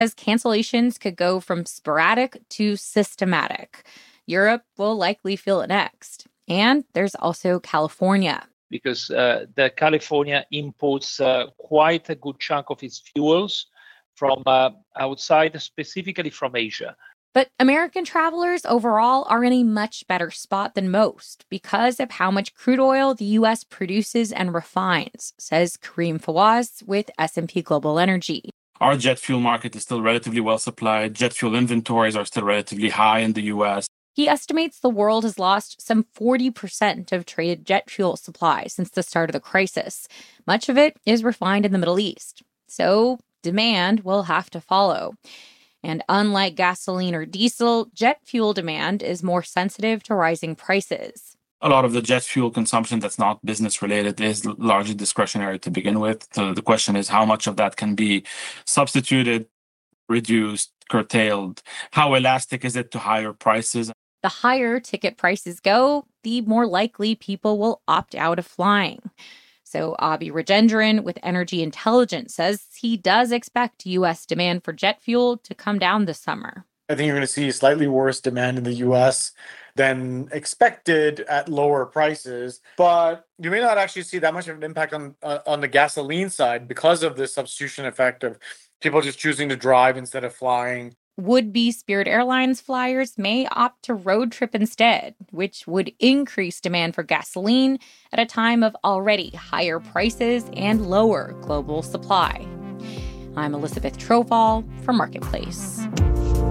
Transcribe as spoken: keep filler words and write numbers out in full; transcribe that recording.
As cancellations could go from sporadic to systematic. Europe will likely feel it next. And there's also California. Because uh, the California imports uh, quite a good chunk of its fuels from uh, outside, specifically from Asia. But American travelers overall are in a much better spot than most because of how much crude oil the U S produces and refines, says Kareem Fawaz with S and P Global Energy. Our jet fuel market is still relatively well supplied. Jet fuel inventories are still relatively high in the U S. He estimates the world has lost some forty percent of traded jet fuel supply since the start of the crisis. Much of it is refined in the Middle East. So demand will have to follow. And unlike gasoline or diesel, jet fuel demand is more sensitive to rising prices. A lot of the jet fuel consumption that's not business related is largely discretionary to begin with. So the question is how much of that can be substituted, reduced, curtailed? How elastic is it to higher prices? The higher ticket prices go, the more likely people will opt out of flying. So Abhi Rajendran with Energy Intelligence says he does expect U S demand for jet fuel to come down this summer. I think you're going to see slightly worse demand in the U S than expected at lower prices, but you may not actually see that much of an impact on uh, on the gasoline side because of the substitution effect of people just choosing to drive instead of flying. Would-be Spirit Airlines flyers may opt to road trip instead, which would increase demand for gasoline at a time of already higher prices and lower global supply. I'm Elizabeth Trofall for Marketplace.